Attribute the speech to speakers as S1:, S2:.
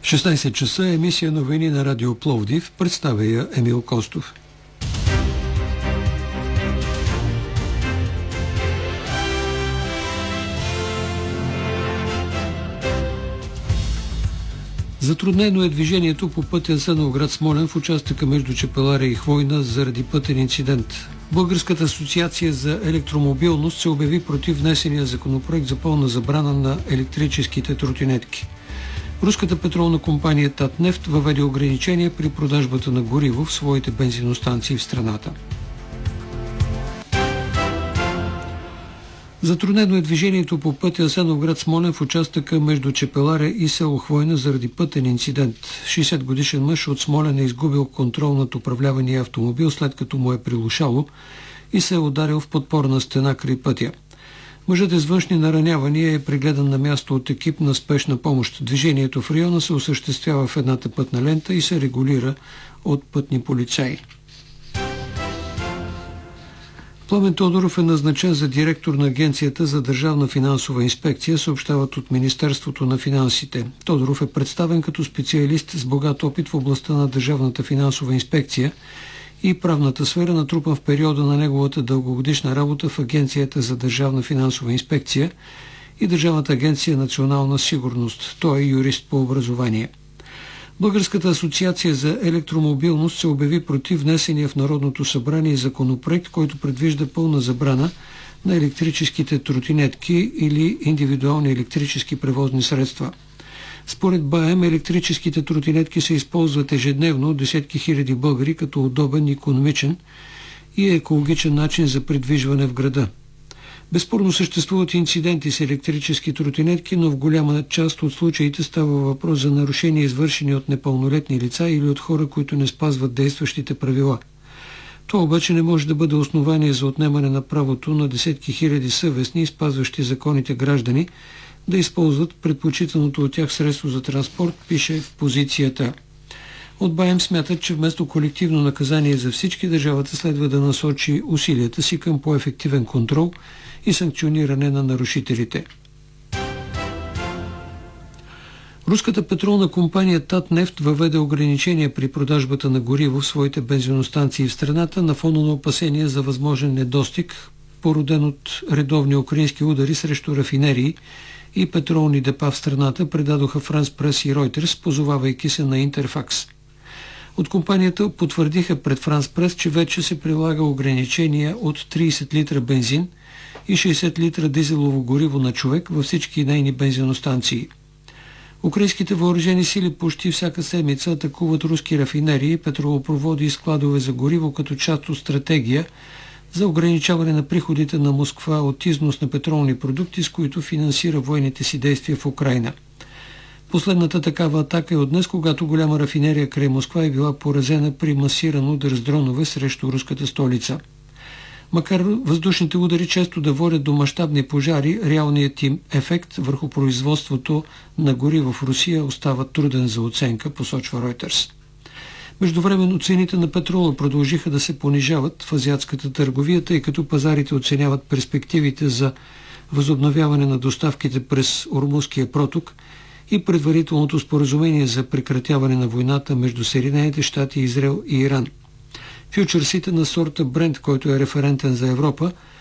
S1: 16 часа емисия новини на Радио Пловдив. Представя я Емил Костов. Затруднено е движението по пътя Асеновград-Смолян в участъка между Чепеларе и Хвойна заради пътен инцидент. Българската асоциация за електромобилност се обяви против внесения законопроект за пълна забрана на електрическите тротинетки. Руската петролна компания Татнефт въведе ограничения при продажбата на гориво в своите бензиностанции в страната. Затруднено е движението по пътя Асеновград-Смолян в участъка между Чепеларе и село Хвойна заради пътен инцидент. 60-годишен мъж от Смолян е изгубил контрол над управлявания автомобил, след като му е прилушало и се е ударил в подпорна стена край пътя. Мъжът е с външни наранявания и е прегледан на място от екип на спешна помощ. Движението в района се осъществява в едната пътна лента и се регулира от пътни полицаи. Пламен Тодоров е назначен за директор на Агенцията за държавна финансова инспекция, съобщават от Министерството на финансите. Тодоров е представен като специалист с богат опит в областта на държавната финансова инспекция и правната сфера, натрупан в периода на неговата дългогодишна работа в Агенцията за държавна финансова инспекция и Държавната агенция национална сигурност. Той е юрист по образование. Българската асоциация за електромобилност се обяви против внесения в Народното събрание законопроект, който предвижда пълна забрана на електрическите тротинетки или индивидуални електрически превозни средства. Според БАЕМ електрическите тротинетки се използват ежедневно от десетки хиляди българи като удобен, икономичен и екологичен начин за придвижване в града. Безспорно съществуват инциденти с електрически тротинетки, но в голяма част от случаите става въпрос за нарушения, извършени от непълнолетни лица или от хора, които не спазват действащите правила. То обаче не може да бъде основание за отнемане на правото на десетки хиляди съвестни и спазващи законите граждани да използват предпочитаното от тях средство за транспорт, пише в позицията. От БАЕМ смятат, че вместо колективно наказание за всички, държавата следва да насочи усилията си към по-ефективен контрол и санкциониране на нарушителите. Руската петролна компания Татнефт въведе ограничения при продажбата на гориво в своите бензиностанции в страната на фона на опасения за възможен недостиг, породен от редовни украински удари срещу рафинерии и петролни депа в страната, предадоха Франс Прес и Ройтерс, позовавайки се на Интерфакс. От компанията потвърдиха пред Франс Прес, че вече се прилага ограничения от 30 литра бензин и 60 литра дизелово гориво на човек във всички нейни бензиностанции. Украинските въоръжени сили почти всяка седмица атакуват руски рафинерии, петролопроводи и складове за гориво като част от стратегия за ограничаване на приходите на Москва от износ на петролни продукти, с които финансира военните си действия в Украйна. Последната такава атака е от днес, когато голяма рафинерия край Москва е била поразена при масиран удар с дронове срещу руската столица. Макар въздушните удари често да водят до мащабни пожари, реалният им ефект върху производството на гориво в Русия остава труден за оценка, посочва Reuters. Междувременно цените на петрола продължиха да се понижават в азиатската търговия, тъй като пазарите оценяват перспективите за възобновяване на доставките през Ормузския проток и предварителното споразумение за прекратяване на войната между Съединените щати, Израел и Иран. Фючерсите на сорта Брент, който е референтен за Европа,